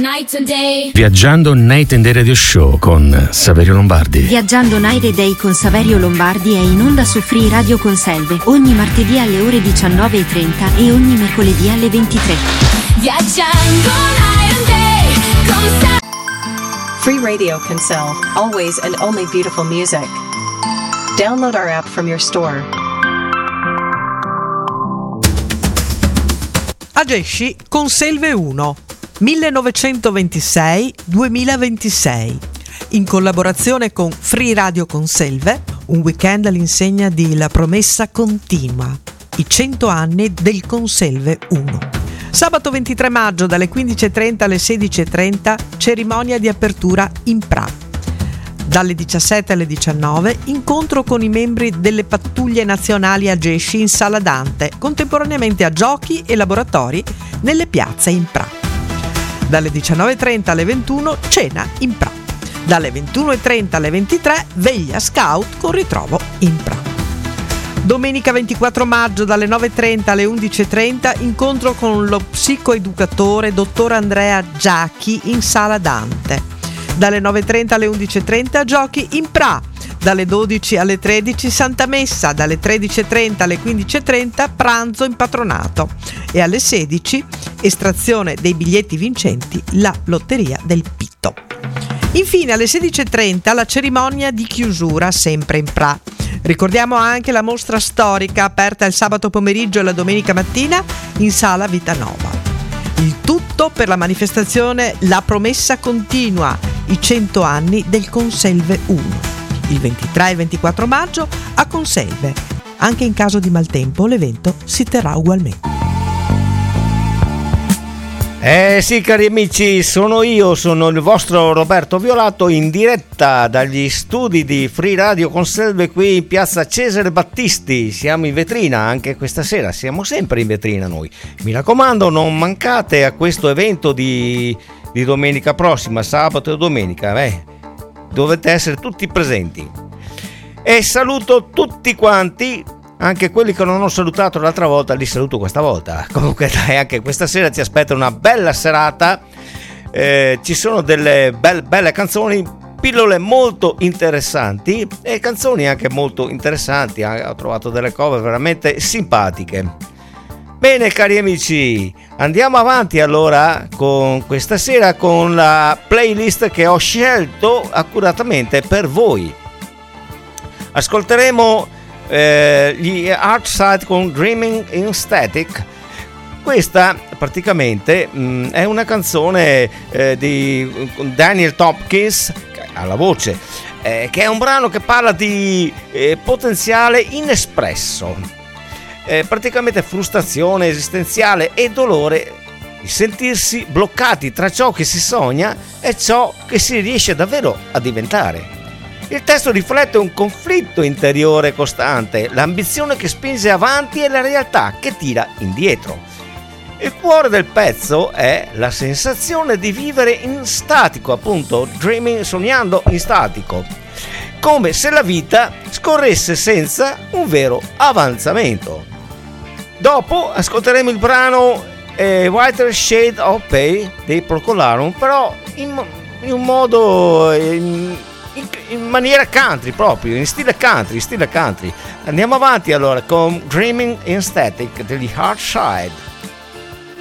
night and day. Viaggiando Night and Day Radio Show con Saverio Lombardi. Viaggiando Night and Day con Saverio Lombardi è in onda su Free Radio Conselve ogni martedì alle ore 19:30 e ogni mercoledì alle 23. Viaggiando night and day con Free Radio Conselve, always and only beautiful music. Download our app from your store. Agesci Conselve 1 1926-2026, in collaborazione con Free Radio Conselve, un weekend all'insegna di La Promessa Continua, i 100 anni del Conselve 1. Sabato 23 maggio dalle 15:30 alle 16:30, cerimonia di apertura in Pra. Dalle 17 alle 19, incontro con i membri delle pattuglie nazionali Agesci in Sala Dante, contemporaneamente a giochi e laboratori nelle piazze in Pra. Dalle 19:30 alle 21, cena in Pra. Dalle 21:30 alle 23, veglia scout con ritrovo in Pra. Domenica 24 maggio dalle 9:30 alle 11:30, incontro con lo psicoeducatore dottor Andrea Giacchi in Sala Dante. Dalle 9:30 alle 11:30, giochi in Pra. Dalle 12 alle 13, Santa Messa. Dalle 13:30 alle 15:30, pranzo in patronato. E alle 16, estrazione dei biglietti vincenti, la lotteria del Pitto. Infine alle 16:30 la cerimonia di chiusura, sempre in Pra. Ricordiamo anche la mostra storica aperta il sabato pomeriggio e la domenica mattina in Sala Vitanova. Il tutto per la manifestazione La Promessa Continua, i 100 anni del Conselve 1, il 23 e 24 maggio a Conselve. Anche in caso di maltempo l'evento si terrà ugualmente. Sì, cari amici, sono il vostro Roberto Violato, in diretta dagli studi di Free Radio Conselve qui in piazza Cesare Battisti. Siamo in vetrina anche questa sera, siamo sempre in vetrina noi. Mi raccomando, non mancate a questo evento di domenica prossima, sabato e domenica, dovete essere tutti presenti. E saluto tutti quanti, anche quelli che non ho salutato l'altra volta, li saluto questa volta. Comunque dai, anche questa sera ci aspetta una bella serata, ci sono delle belle canzoni, pillole molto interessanti e canzoni anche molto interessanti. Ho trovato delle cover veramente simpatiche. Bene, cari amici, andiamo avanti allora con questa sera con la playlist che ho scelto accuratamente per voi. Ascolteremo gli Heartside con Dreaming in Static. Questa praticamente è una canzone di Daniel Tompkins alla voce, che è un brano che parla di potenziale inespresso, praticamente frustrazione esistenziale e dolore di sentirsi bloccati tra ciò che si sogna e ciò che si riesce davvero a diventare. Il testo riflette un conflitto interiore costante, l'ambizione che spinge avanti e la realtà che tira indietro. Il cuore del pezzo è la sensazione di vivere in statico, appunto, dreaming, sognando in statico, come se la vita scorresse senza un vero avanzamento. Dopo ascolteremo il brano Whiter Shade of Pale dei Procolarum, però in un modo... in maniera country, proprio in stile country. Andiamo avanti allora con Dreaming in Static degli Heartside.